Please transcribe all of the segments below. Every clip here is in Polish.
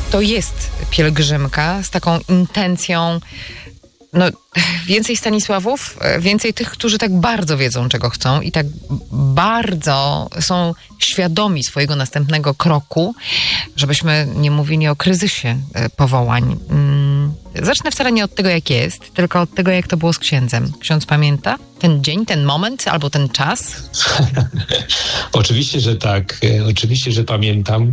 to jest pielgrzymka z taką intencją, no więcej Stanisławów, więcej tych, którzy tak bardzo wiedzą, czego chcą i tak bardzo są świadomi swojego następnego kroku, żebyśmy nie mówili o kryzysie powołań. Zacznę wcale nie od tego, jak jest, tylko od tego, jak to było z księdzem. Ksiądz pamięta ten dzień, ten moment albo ten czas? Oczywiście, że tak. Oczywiście, że pamiętam.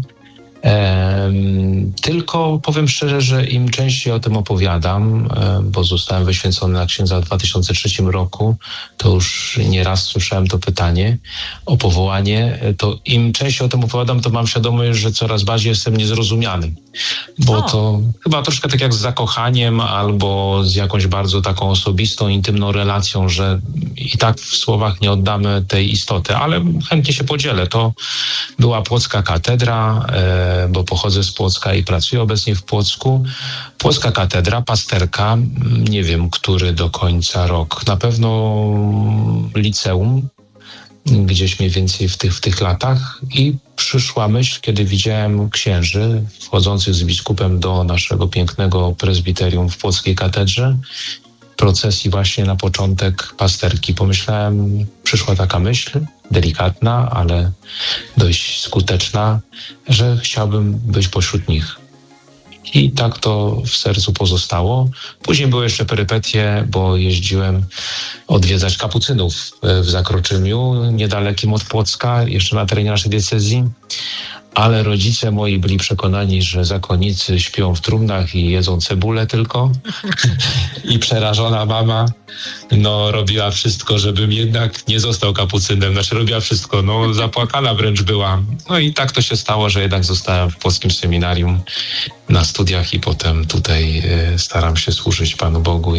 Tylko powiem szczerze, że im częściej o tym opowiadam, bo zostałem wyświęcony na księdza w 2003 roku, to już nieraz słyszałem to pytanie o powołanie, to im częściej o tym opowiadam, to mam świadomość, że coraz bardziej jestem niezrozumiany. Bo to chyba troszkę tak jak z zakochaniem albo z jakąś bardzo taką osobistą, intymną relacją, że i tak w słowach nie oddamy tej istoty, ale chętnie się podzielę. To była Płocka Katedra, bo pochodzę z Płocka i pracuję obecnie w Płocku. Płocka Katedra, pasterka, nie wiem, który do końca rok. Na pewno liceum, gdzieś mniej więcej w tych latach i przyszła myśl, kiedy widziałem księży wchodzących z biskupem do naszego pięknego prezbiterium w Płockiej Katedrze, procesji właśnie na początek pasterki. Pomyślałem, przyszła taka myśl, delikatna, ale dość skuteczna, że chciałbym być pośród nich. I tak to w sercu pozostało. Później były jeszcze perypetie, bo jeździłem odwiedzać kapucynów w Zakroczymiu, niedalekim od Płocka, jeszcze na terenie naszej diecezji. Ale rodzice moi byli przekonani, że zakonnicy śpią w trumnach i jedzą cebulę tylko. I przerażona mama robiła wszystko, żebym jednak nie został kapucynem. Robiła wszystko, zapłakana wręcz była. No i tak to się stało, że jednak zostałem w Płockim Seminarium na studiach i potem tutaj staram się służyć Panu Bogu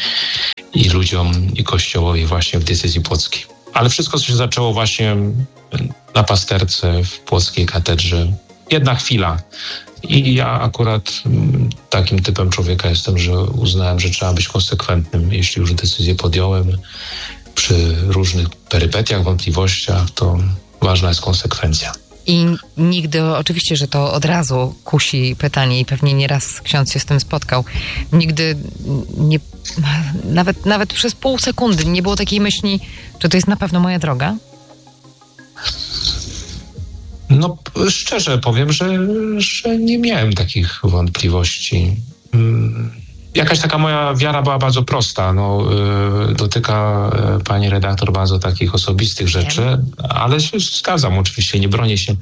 i ludziom, i Kościołowi właśnie w diecezji płockiej. Ale wszystko się zaczęło właśnie na pasterce w Płockiej Katedrze. Jedna chwila. I ja akurat takim typem człowieka jestem, że uznałem, że trzeba być konsekwentnym. Jeśli już decyzję podjąłem przy różnych perypetiach, wątpliwościach, to ważna jest konsekwencja. I nigdy, oczywiście, że to od razu kusi pytanie i pewnie nieraz ksiądz się z tym spotkał. Nigdy nie, nawet przez pół sekundy nie było takiej myśli, że to jest na pewno moja droga? Szczerze powiem, że nie miałem takich wątpliwości. Jakaś taka moja wiara była bardzo prosta. Dotyka pani redaktor bardzo takich osobistych rzeczy, ale się zgadzam oczywiście, nie bronię się.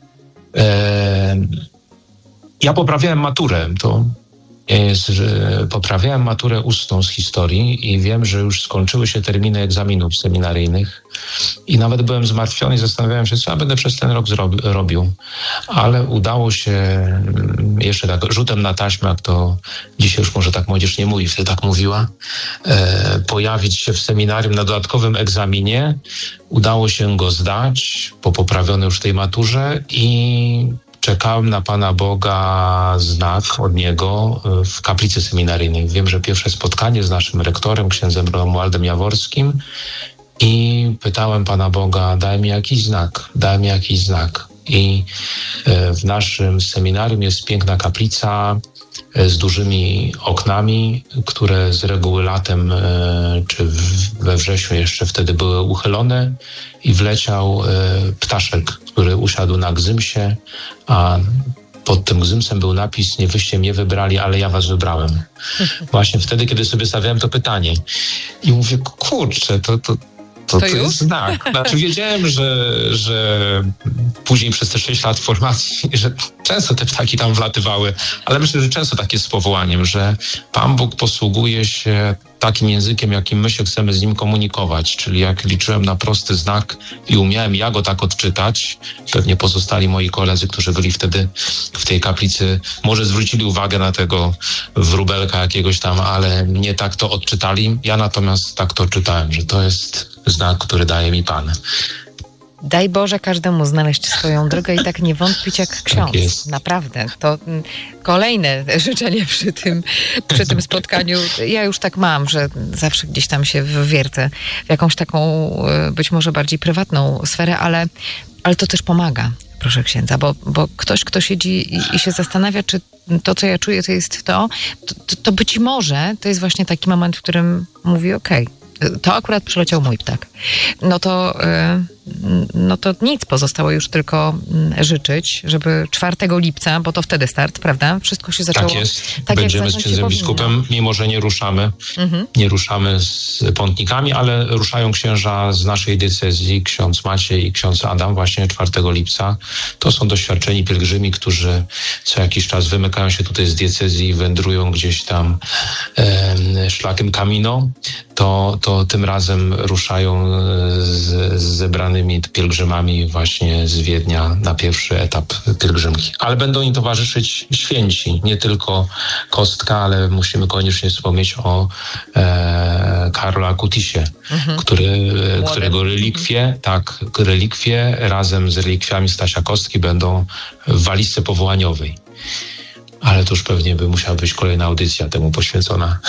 Ja poprawiałem maturę. Poprawiałem maturę ustną z historii i wiem, że już skończyły się terminy egzaminów seminaryjnych i nawet byłem zmartwiony i zastanawiałem się, co ja będę przez ten rok robił. Ale udało się jeszcze tak rzutem na taśmę, jak to dzisiaj już może tak młodzież nie mówi, wtedy tak mówiła, pojawić się w seminarium na dodatkowym egzaminie. Udało się go zdać po poprawionej już tej maturze i czekałem na Pana Boga znak od Niego w kaplicy seminaryjnej. Wiem, że pierwsze spotkanie z naszym rektorem, księdzem Romualdem Jaworskim i pytałem Pana Boga, daj mi jakiś znak. I w naszym seminarium jest piękna kaplica z dużymi oknami, które z reguły latem czy we wrześniu jeszcze wtedy były uchylone i wleciał ptaszek, który usiadł na gzymsie, a pod tym gzymsem był napis: nie wyście mnie wybrali, ale ja was wybrałem. Właśnie wtedy, kiedy sobie stawiałem to pytanie. I mówię, kurczę, to jest znak. Wiedziałem, że później przez te 6 lat formacji, że często te ptaki tam wlatywały, ale myślę, że często tak jest z powołaniem, że Pan Bóg posługuje się takim językiem, jakim my się chcemy z Nim komunikować. Czyli jak liczyłem na prosty znak i umiałem ja go tak odczytać, pewnie pozostali moi koledzy, którzy byli wtedy w tej kaplicy, może zwrócili uwagę na tego wróbelka jakiegoś tam, ale nie tak to odczytali. Ja natomiast tak to czytałem, że to jest znak, który daje mi Pan. Daj Boże każdemu znaleźć swoją drogę i tak nie wątpić jak ksiądz. Tak naprawdę. To kolejne życzenie przy tym spotkaniu. Ja już tak mam, że zawsze gdzieś tam się wwiercę w jakąś taką być może bardziej prywatną sferę, ale to też pomaga. proszę księdza, bo ktoś, kto siedzi i się zastanawia, czy to, co ja czuję, to jest to być może to jest właśnie taki moment, w którym mówi okej, to akurat przyleciał mój ptak. No to nic, pozostało już tylko życzyć, żeby 4 lipca, bo to wtedy start, prawda? Wszystko się zaczęło. Tak jest. Będziemy z księdzem biskupem, mimo że nie ruszamy. Nie ruszamy z pątnikami, ale ruszają księża z naszej diecezji, ksiądz Maciej i ksiądz Adam właśnie 4 lipca. To są doświadczeni pielgrzymi, którzy co jakiś czas wymykają się tutaj z diecezji i wędrują gdzieś tam szlakiem Camino. To tym razem ruszają z zebranymi pielgrzymami właśnie z Wiednia na pierwszy etap pielgrzymki. Ale będą im towarzyszyć święci, nie tylko Kostka, ale musimy koniecznie wspomnieć o Karolu Akutisie, którego relikwie razem z relikwiami Stasia Kostki będą w walizce powołaniowej. Ale to już pewnie by musiała być kolejna audycja temu poświęcona.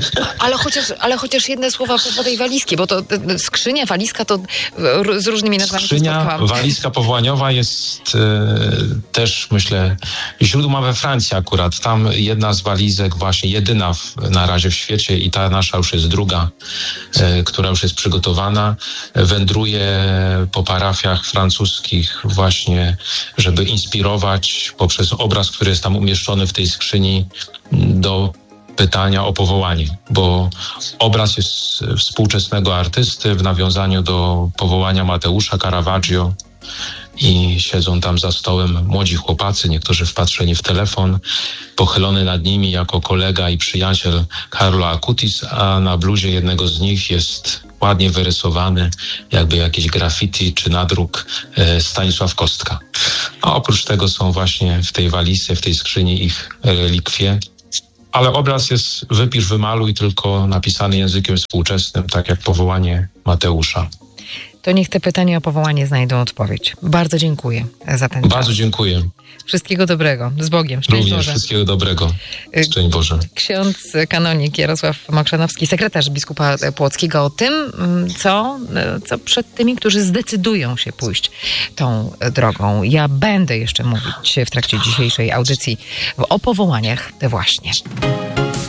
Ale chociaż jedne słowa po tej walizki, bo to skrzynia, walizka to z różnymi nazwami. Skrzynia, walizka powołaniowa jest też, myślę, źródło we Francji akurat. Tam jedna z walizek, właśnie jedyna na razie w świecie i ta nasza już jest druga, która już jest przygotowana, wędruje po parafiach francuskich właśnie, żeby inspirować poprzez obraz, który jest tam umieszczony w tej skrzyni do pytania o powołanie, bo obraz jest współczesnego artysty w nawiązaniu do powołania Mateusza Caravaggio i siedzą tam za stołem młodzi chłopacy, niektórzy wpatrzeni w telefon, pochylony nad nimi jako kolega i przyjaciel Karol Acutis, a na bluzie jednego z nich jest ładnie wyrysowany, jakby jakieś graffiti czy nadruk Stanisław Kostka. A oprócz tego są właśnie w tej walizce, w tej skrzyni ich relikwie. Ale obraz jest wypisz, wymaluj, tylko napisany językiem współczesnym, tak jak powołanie Mateusza. To niech te pytania o powołanie znajdą odpowiedź. Bardzo dziękuję za ten czas. Bardzo dziękuję. Wszystkiego dobrego. Z Bogiem. Szczęść Również Boże. Wszystkiego dobrego. Szczęść Boże. Ksiądz kanonik Jarosław Mokrzanowski, sekretarz biskupa płockiego, o tym, co przed tymi, którzy zdecydują się pójść tą drogą. Ja będę jeszcze mówić w trakcie dzisiejszej audycji o powołaniach właśnie.